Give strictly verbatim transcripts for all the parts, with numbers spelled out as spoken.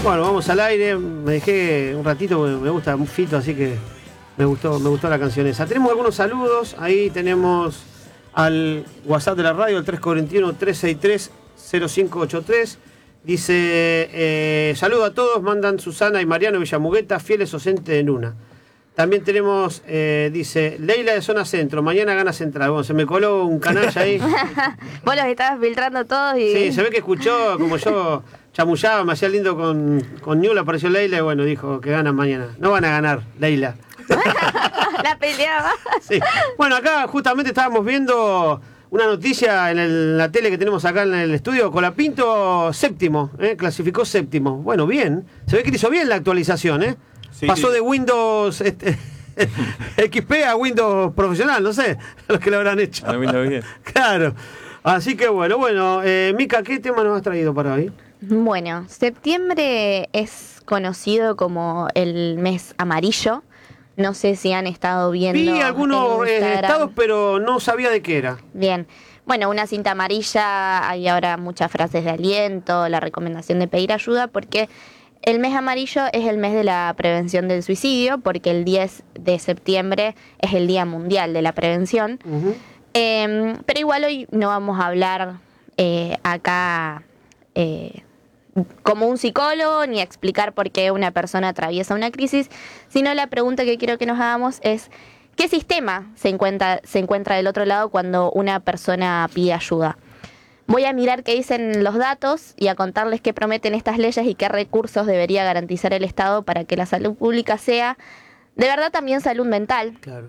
Bueno, vamos al aire. Me dejé un ratito porque me gusta un Fito, así que me gustó, me gustó la canción esa. Tenemos algunos saludos. Ahí tenemos al WhatsApp de la radio, el tres cuatro uno, tres seis tres, cero cinco ocho tres. Dice, eh, saludo a todos, mandan Susana y Mariano Villamugueta, fieles docentes en una. También tenemos, eh, dice, Leila de Zona Centro, mañana gana Central. Bueno, se me coló un canalla ahí. Vos los estabas filtrando todos y... Sí, se ve que escuchó, como yo chamullaba, me hacía lindo con, con Ñula, apareció Leila y bueno, dijo que ganan mañana. No van a ganar, Leila. La peleaba. Sí. Bueno, acá justamente estábamos viendo una noticia en el, la tele que tenemos acá en el estudio. Colapinto séptimo, ¿eh? Clasificó séptimo. Bueno, bien. Se ve que hizo bien la actualización, ¿eh? Sí, pasó sí. de Windows este, X P a Windows profesional, no sé, los que lo habrán hecho. A Windows diez. Claro. Así que bueno, bueno, eh, Mica, ¿qué tema nos has traído para hoy? Bueno, septiembre es conocido como el mes amarillo. No sé si han estado viendo. Vi algunos eh, estados, pero no sabía de qué era. Bien. Bueno, una cinta amarilla, hay ahora muchas frases de aliento, la recomendación de pedir ayuda, porque el mes amarillo es el mes de la prevención del suicidio, porque el diez de septiembre es el Día Mundial de la Prevención. Uh-huh. Eh, pero igual hoy no vamos a hablar eh, acá eh, como un psicólogo, ni a explicar por qué una persona atraviesa una crisis, sino la pregunta que quiero que nos hagamos es ¿qué sistema se encuentra, se encuentra del otro lado cuando una persona pide ayuda? Voy a mirar qué dicen los datos y a contarles qué prometen estas leyes y qué recursos debería garantizar el Estado para que la salud pública sea de verdad también salud mental. Claro.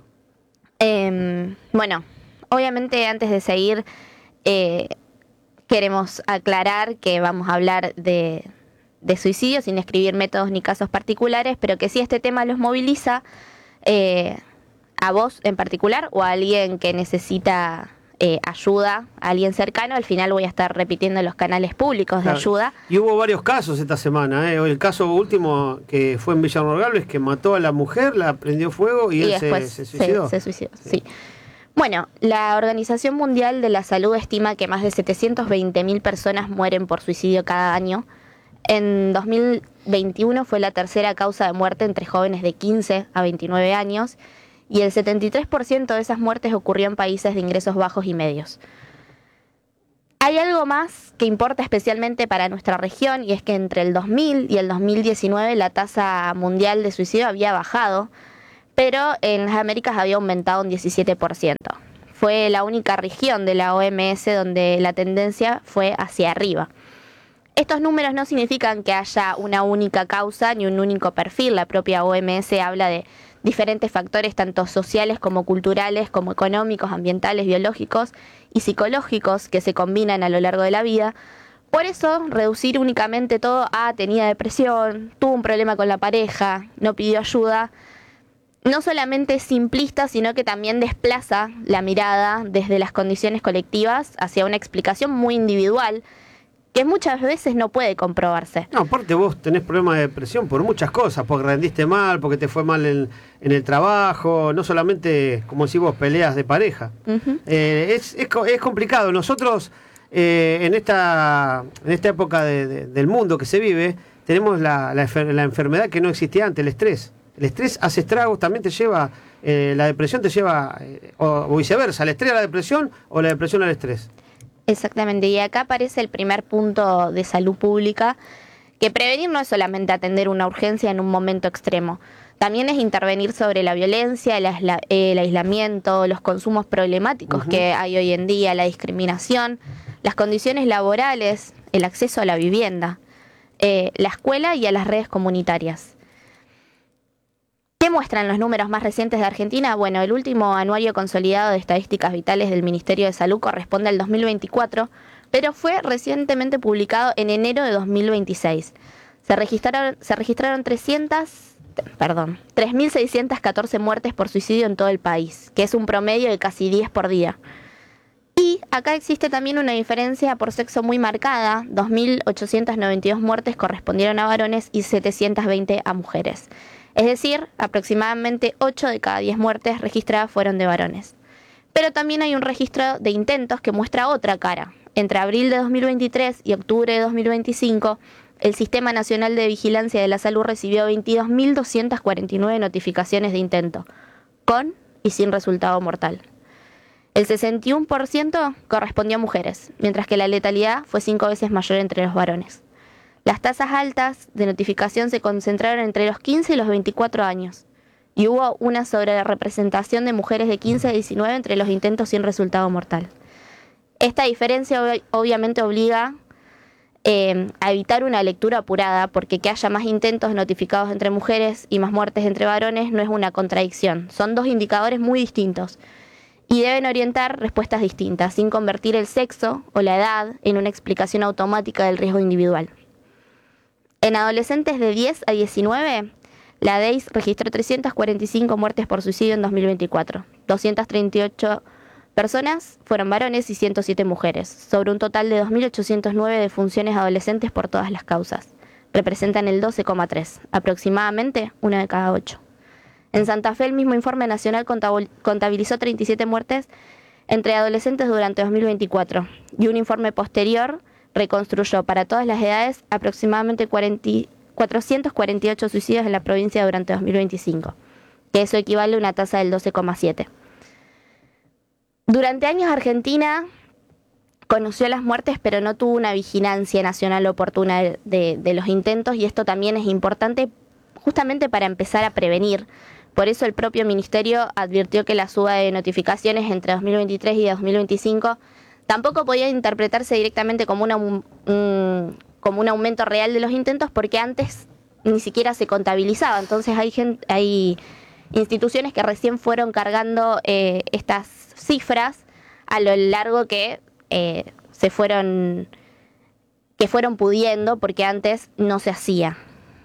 Eh, bueno, obviamente antes de seguir eh, queremos aclarar que vamos a hablar de, de suicidio sin describir métodos ni casos particulares, pero que si este tema los moviliza eh, a vos en particular o a alguien que necesita eh, ayuda, a alguien cercano, al final voy a estar repitiendo los canales públicos de claro. ayuda. Y hubo varios casos esta semana, ¿eh? El caso último que fue en Villarroel, que mató a la mujer, la prendió fuego y, y él después se, se suicidó. Se, se suicidó, sí. sí. Bueno, la Organización Mundial de la Salud estima que más de setecientas veinte mil personas mueren por suicidio cada año. En dos mil veintiuno fue la tercera causa de muerte entre jóvenes de quince a veintinueve años y el setenta y tres por ciento de esas muertes ocurrió en países de ingresos bajos y medios. Hay algo más que importa especialmente para nuestra región y es que entre el dos mil y el dos mil diecinueve la tasa mundial de suicidio había bajado, pero en las Américas había aumentado un diecisiete por ciento. Fue la única región de la O M S donde la tendencia fue hacia arriba. Estos números no significan que haya una única causa ni un único perfil. La propia O M S habla de diferentes factores tanto sociales como culturales, como económicos, ambientales, biológicos y psicológicos que se combinan a lo largo de la vida. Por eso, reducir únicamente todo a tenía depresión, tuvo un problema con la pareja, no pidió ayuda, no solamente es simplista, sino que también desplaza la mirada desde las condiciones colectivas hacia una explicación muy individual que muchas veces no puede comprobarse. No, aparte vos tenés problemas de depresión por muchas cosas, porque rendiste mal, porque te fue mal en, en el trabajo, no solamente, como decís vos, peleas de pareja. Uh-huh. Eh, es, es, es complicado. Nosotros, eh, en, esta, en esta época de, de, del mundo que se vive, tenemos la, la, la enfermedad que no existía antes, el estrés. El estrés hace estragos, también te lleva, eh, la depresión te lleva, eh, o, o viceversa, el estrés a la depresión o la depresión al estrés. Exactamente, y acá aparece el primer punto de salud pública, que prevenir no es solamente atender una urgencia en un momento extremo, también es intervenir sobre la violencia, el, aisla, el aislamiento, los consumos problemáticos uh-huh. que hay hoy en día, la discriminación, las condiciones laborales, el acceso a la vivienda, eh, la escuela y a las redes comunitarias. ¿Qué muestran los números más recientes de Argentina? Bueno, el último anuario consolidado de estadísticas vitales del Ministerio de Salud corresponde al dos mil veinticuatro, pero fue recientemente publicado en enero de dos mil veintiséis. Se registraron, se registraron trescientas, perdón, tres mil seiscientas catorce muertes por suicidio en todo el país, que es un promedio de casi diez por día. Y acá existe también una diferencia por sexo muy marcada. dos mil ochocientas noventa y dos muertes correspondieron a varones y setecientas veinte a mujeres. Es decir, aproximadamente ocho de cada diez muertes registradas fueron de varones. Pero también hay un registro de intentos que muestra otra cara. Entre abril de dos mil veintitrés y octubre de dos mil veinticinco, el Sistema Nacional de Vigilancia de la Salud recibió veintidós mil doscientas cuarenta y nueve notificaciones de intento, con y sin resultado mortal. El sesenta y uno por ciento correspondió a mujeres, mientras que la letalidad fue cinco veces mayor entre los varones. Las tasas altas de notificación se concentraron entre los quince y los veinticuatro años, y hubo una sobrerepresentación de mujeres de quince a diecinueve entre los intentos sin resultado mortal. Esta diferencia ob- obviamente obliga eh, a evitar una lectura apurada, porque que haya más intentos notificados entre mujeres y más muertes entre varones no es una contradicción. Son dos indicadores muy distintos y deben orientar respuestas distintas, sin convertir el sexo o la edad en una explicación automática del riesgo individual. En adolescentes de diez a diecinueve, la D E I S registró trescientas cuarenta y cinco muertes por suicidio en dos mil veinticuatro. doscientas treinta y ocho personas fueron varones y ciento siete mujeres, sobre un total de dos mil ochocientos nueve defunciones adolescentes por todas las causas. Representan el doce coma tres, aproximadamente una de cada ocho. En Santa Fe, el mismo informe nacional contabilizó treinta y siete muertes entre adolescentes durante dos mil veinticuatro, y un informe posterior reconstruyó para todas las edades aproximadamente cuatrocientos cuarenta y ocho suicidios en la provincia durante dos mil veinticinco, que eso equivale a una tasa del doce coma siete. Durante años Argentina conoció las muertes, pero no tuvo una vigilancia nacional oportuna de, de, de los intentos, y esto también es importante justamente para empezar a prevenir. Por eso el propio ministerio advirtió que la suba de notificaciones entre dos mil veintitrés y dos mil veinticinco tampoco podía interpretarse directamente como, una, un, como un aumento real de los intentos, porque antes ni siquiera se contabilizaba. Entonces hay, gente, hay instituciones que recién fueron cargando eh, estas cifras a lo largo que eh, se fueron, que fueron pudiendo, porque antes no se hacía.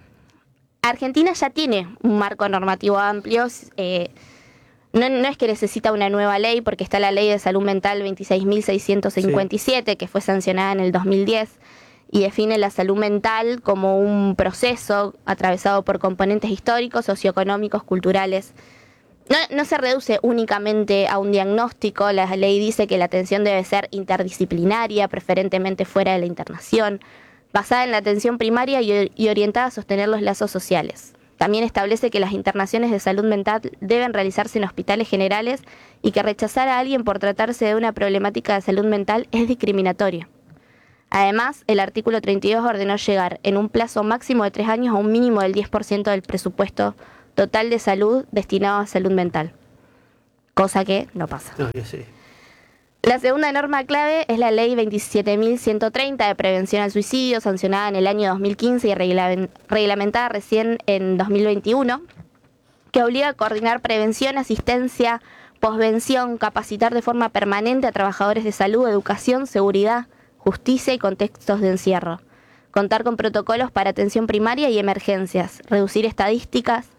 Argentina ya tiene un marco normativo amplio. Eh, No, no es que necesita una nueva ley, porque está la Ley de Salud Mental veintiséis mil seiscientos cincuenta y siete, sí, que fue sancionada en el dos mil diez y define la salud mental como un proceso atravesado por componentes históricos, socioeconómicos, culturales. No, no se reduce únicamente a un diagnóstico. La ley dice que la atención debe ser interdisciplinaria, preferentemente fuera de la internación, basada en la atención primaria y, y orientada a sostener los lazos sociales. También establece que las internaciones de salud mental deben realizarse en hospitales generales y que rechazar a alguien por tratarse de una problemática de salud mental es discriminatorio. Además, el artículo treinta y dos ordenó llegar en un plazo máximo de tres años a un mínimo del diez por ciento del presupuesto total de salud destinado a salud mental, cosa que no pasa. No, yo sé. La segunda norma clave es la Ley veintisiete mil ciento treinta de prevención al suicidio, sancionada en el año dos mil quince y reglamentada recién en dos mil veintiuno, que obliga a coordinar prevención, asistencia, posvención, capacitar de forma permanente a trabajadores de salud, educación, seguridad, justicia y contextos de encierro, contar con protocolos para atención primaria y emergencias, reducir estadísticas,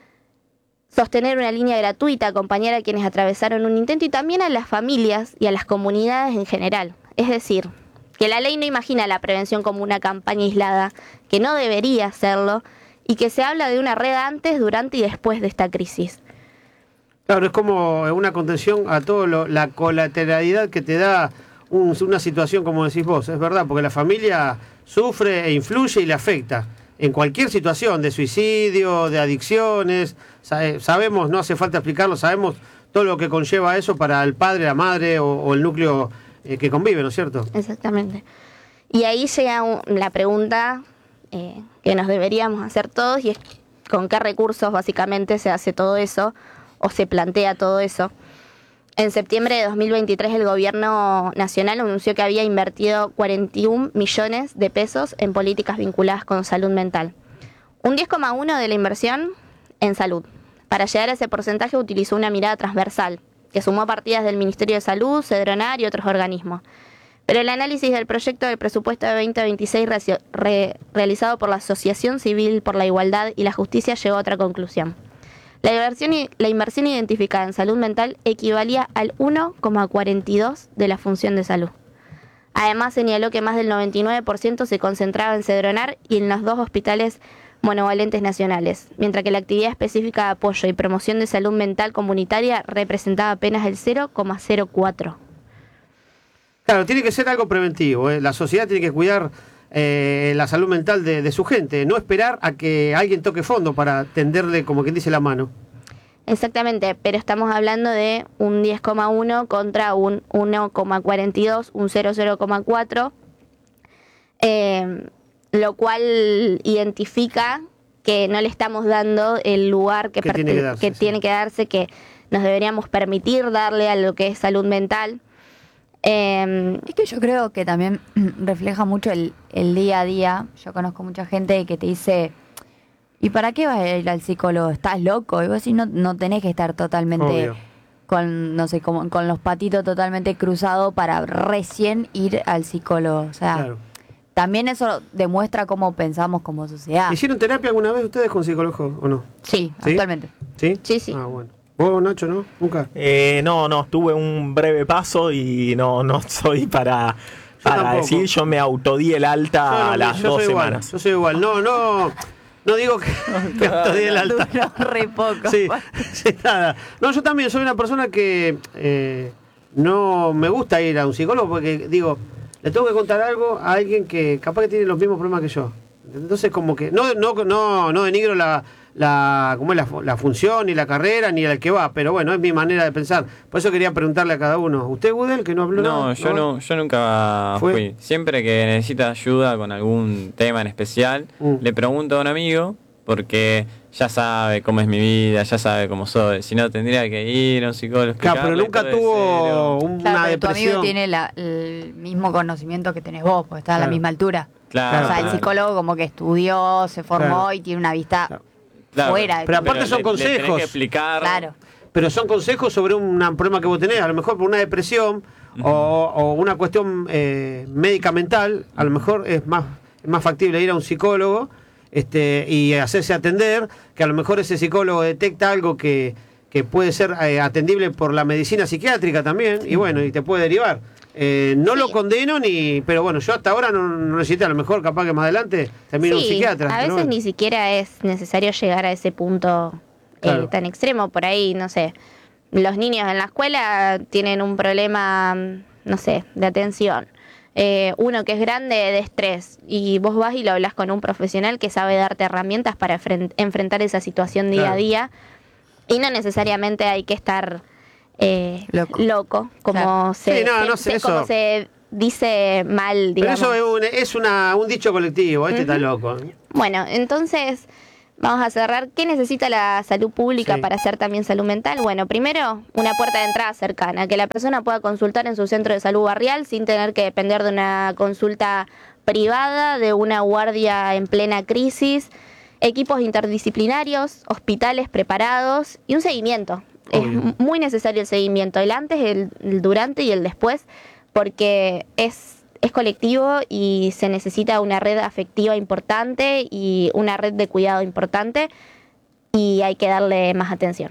sostener una línea gratuita, acompañar a quienes atravesaron un intento y también a las familias y a las comunidades en general. Es decir, que la ley no imagina la prevención como una campaña aislada, que no debería serlo, y que se habla de una red antes, durante y después de esta crisis. Claro, es como una contención a todo lo, la colateralidad que te da un, una situación como decís vos. Es verdad, porque la familia sufre e influye y le afecta en cualquier situación, de suicidio, de adicciones. Sabemos, no hace falta explicarlo, sabemos todo lo que conlleva eso para el padre, la madre o, o el núcleo eh, que convive, ¿no es cierto? Exactamente. Y ahí llega un, la pregunta eh, que nos deberíamos hacer todos, y es con qué recursos básicamente se hace todo eso o se plantea todo eso. En septiembre de dos mil veintitrés el gobierno nacional anunció que había invertido cuarenta y un millones de pesos en políticas vinculadas con salud mental. Un diez coma uno de la inversión en salud. Para llegar a ese porcentaje utilizó una mirada transversal, que sumó partidas del Ministerio de Salud, Cedronar y otros organismos. Pero el análisis del proyecto del presupuesto de veinte veintiséis re- re- realizado por la Asociación Civil por la Igualdad y la Justicia llegó a otra conclusión. La inversión, la inversión identificada en salud mental equivalía al uno coma cuarenta y dos de la función de salud. Además, señaló que más del noventa y nueve por ciento se concentraba en Cedronar y en los dos hospitales monovalentes nacionales, mientras que la actividad específica de apoyo y promoción de salud mental comunitaria representaba apenas el cero coma cero cuatro. Claro, tiene que ser algo preventivo, ¿eh? La sociedad tiene que cuidar eh, la salud mental de, de su gente, no esperar a que alguien toque fondo para tenderle, como quien dice, la mano. Exactamente, pero estamos hablando de un diez coma uno contra un uno coma cuarenta y dos, un cero coma cuatro, eh, lo cual identifica que no le estamos dando el lugar que, que, tiene, que, darse, que sí. tiene que darse, que nos deberíamos permitir darle a lo que es salud mental. Eh, es que yo creo que también refleja mucho el, el día a día. Yo conozco mucha gente que te dice, ¿y para qué vas a ir al psicólogo? ¿Estás loco? Y vos decís, no, no tenés que estar totalmente Obvio. con, no sé, como, con los patitos totalmente cruzados para recién ir al psicólogo. O sea, Claro. también eso demuestra cómo pensamos como sociedad. ¿Hicieron terapia alguna vez ustedes con psicólogo o no? Sí, ¿Sí? actualmente. ¿Sí? Sí, sí. Ah, bueno. ¿Vos, Nacho, no? ¿Nunca? Eh, no, no, tuve un breve paso y no, no soy para, para tampoco. decir, yo me autodí el alta Yo no, a las yo dos soy igual, semanas. yo soy igual. No, no, no digo que me autodí el alta. Duró re poco. Sí, sí, nada. No, yo también soy una persona que eh, no me gusta ir a un psicólogo porque, digo, le tengo que contar algo a alguien que capaz que tiene los mismos problemas que yo. Entonces, como que no no no no denigro la, la, ¿cómo es la, la función, ni la carrera, ni el que va, pero bueno, es mi manera de pensar. Por eso quería preguntarle a cada uno. ¿Usted, Gudel, que no habló? No, yo no, yo nunca ¿Fue? fui. Siempre que necesita ayuda con algún tema en especial, Mm. le pregunto a un amigo, porque ya sabe cómo es mi vida, ya sabe cómo soy. Si no, tendría que ir a un psicólogo. Claro, pero explicarle nunca todo de tuvo cero. una Claro, pero tu depresión. amigo tiene la- el mismo conocimiento que tenés vos, porque está a la Claro. misma altura. Claro, o sea, el claro. psicólogo como que estudió, se formó Claro. y tiene una vista Claro. Claro, fuera de Pero todo. aparte son le- le tenés consejos. que explicar. Claro. Pero son consejos sobre un problema que vos tenés, a lo mejor por una depresión o, o una cuestión eh, médica mental, a lo mejor es más, es más factible ir a un psicólogo este, y hacerse atender, que a lo mejor ese psicólogo detecta algo que, que puede ser eh, atendible por la medicina psiquiátrica también, y bueno, y te puede derivar. Eh, no Sí. lo condeno, ni pero bueno, yo hasta ahora no, no necesito, a lo mejor capaz que más adelante termine un Sí, psiquiatra. a pero veces bueno. ni siquiera es necesario llegar a ese punto eh, Claro. tan extremo. Por ahí, no sé, los niños en la escuela tienen un problema, no sé, de atención. Eh, uno que es grande de estrés, y vos vas y lo hablas con un profesional que sabe darte herramientas para fren- enfrentar esa situación día Claro. a día, y no necesariamente hay que estar eh, Loco. loco, como, Claro. se, Sí, no, se- no sé, se- como eso- se dice mal, Pero digamos. eso es un, es una, un dicho colectivo, este está loco. Bueno, entonces vamos a cerrar. ¿Qué necesita la salud pública Sí. para hacer también salud mental? Bueno, primero, una puerta de entrada cercana, que la persona pueda consultar en su centro de salud barrial sin tener que depender de una consulta privada, de una guardia en plena crisis, equipos interdisciplinarios, hospitales preparados y un seguimiento. Es Obvio. m- muy necesario el seguimiento, el antes, el, el durante y el después, porque es, es colectivo y se necesita una red afectiva importante y una red de cuidado importante, y hay que darle más atención.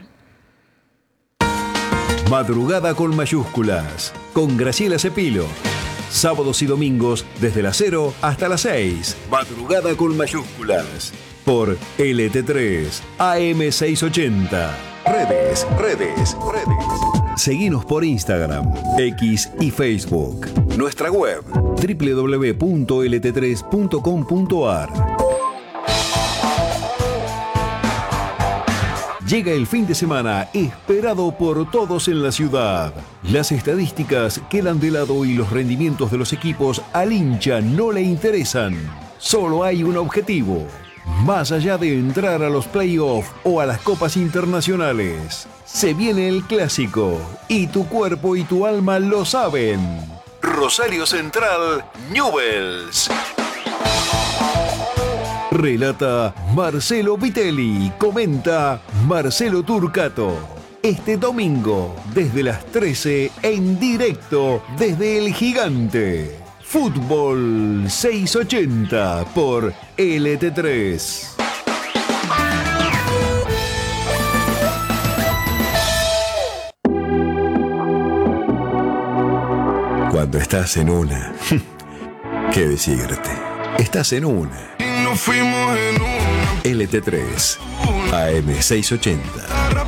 Madrugada con mayúsculas, con Graciela Cepilo. Sábados y domingos desde las cero hasta las seis. Madrugada con mayúsculas. Por L T tres, A M seiscientos ochenta. Redes, redes, redes. Seguinos por Instagram, X y Facebook. Nuestra web, doble u doble u doble u punto l t tres punto com punto a r. Llega el fin de semana esperado por todos en la ciudad. Las estadísticas quedan de lado y los rendimientos de los equipos al hincha no le interesan. Solo hay un objetivo. Más allá de entrar a los playoffs o a las copas internacionales, se viene el clásico y tu cuerpo y tu alma lo saben. Rosario Central, Newell's. Relata Marcelo Vitelli, comenta Marcelo Turcato. Este domingo, desde las trece, en directo desde El Gigante. Fútbol seiscientos ochenta por L T tres. Cuando estás en una, ¿qué decirte? Estás en una. L T tres, A M seiscientos ochenta.